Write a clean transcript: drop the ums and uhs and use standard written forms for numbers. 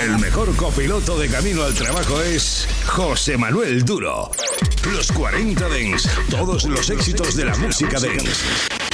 El mejor copiloto de camino al trabajo es José Manuel Duro. Los 40 Dance, todos los éxitos de la música dance.